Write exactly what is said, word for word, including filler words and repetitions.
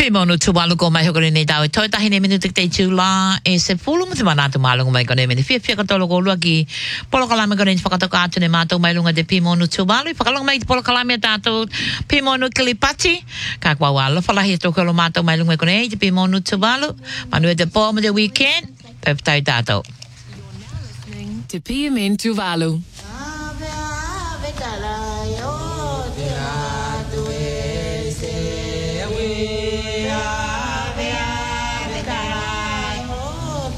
Pimonu tuwalu ko mai hokore nei tau toi tahi nei minu te tula e se fulu mo te mana tu malunga mai kone meni fia fia katolo ko luaki polo kalame kone whakatoka atu ne mātou mai lunga de Pimonu tuwalu whakalonga mai te polo kalame tātou Pimonu Kilipati ka kwa wala whalahi e toko lo mātou mai lunga kone te Pimonu tuwalu manu e te pō mo te weekend peptai tātou to P M N Tuvalu. Ave, ave,